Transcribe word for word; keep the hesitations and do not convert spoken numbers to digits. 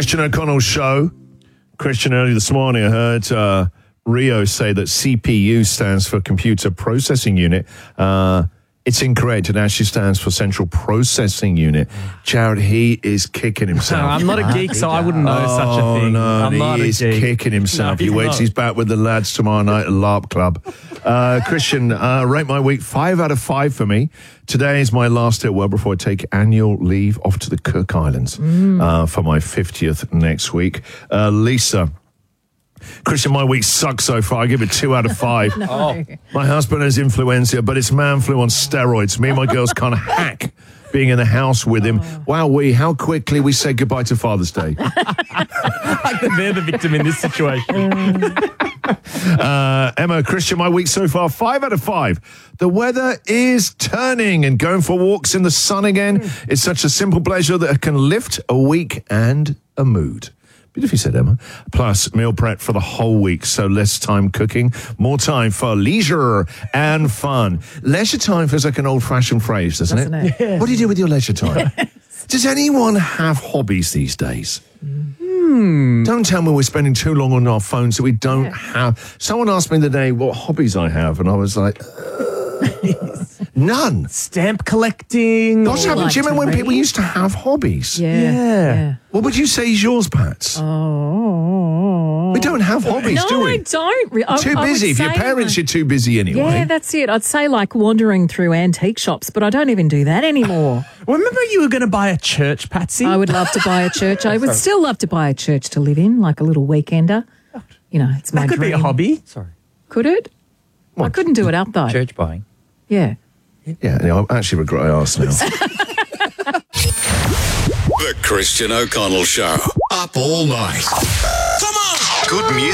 Christian O'Connell Show. Christian, early this morning, I heard uh, Rio say that C P U stands for Computer Processing Unit. Uh, it's incorrect. It actually stands for Central Processing Unit. Jared, he is kicking himself. No, I'm not a geek, so I wouldn't know oh, such a thing. No, I'm he not a is geek. kicking himself. No, he waits. not. He's back with the lads tomorrow night at LARP Club. Uh, Christian, uh, rate my week five out of five for me. Today is my last day at work before I take annual leave off to the Cook Islands mm. uh, for my fiftieth next week. Uh, Lisa. Christian, my week sucks so far. I give it two out of five. no. oh. My husband has influenza, but it's man flu on steroids. Me and my girls can't hack being in the house with him. Oh. Wow, we how quickly we said goodbye to Father's Day. Like that they're the victim in this situation. uh, Emma, Christian, my week so far, five out of five. The weather is turning and going for walks in the sun again. Mm. It's such a simple pleasure that it can lift a week and a mood. Beautifully said, Emma. Plus, meal prep for the whole week, so less time cooking, more time for leisure and fun. Leisure time feels like an old-fashioned phrase, doesn't, doesn't it? it? Yes. What do you do with your leisure time? Yes. Does anyone have hobbies these days? Hmm. Don't tell me we're spending too long on our phones that we don't yeah. have. Someone asked me the other day what hobbies I have, and I was like... None. Stamp collecting. What's happened? Like Do you remember when read? people used to have hobbies? Yeah. Yeah. yeah. What would you say is yours, Pats? Oh. We don't have hobbies, no, do we? I don't. Re- I, Too I busy. If your parents, my... you're too busy anyway. Yeah, that's it. I'd say like wandering through antique shops, but I don't even do that anymore. Remember you were going to buy a church, Patsy? I would love to buy a church. I would still love to buy a church to live in, like a little weekender. You know, it's my That could dream. be a hobby. Sorry. Could it? What? I couldn't do it up though. Church buying. Yeah. Yeah, I actually regret I asked now. The Christian O'Connell Show. Up all night. Come on! Good music.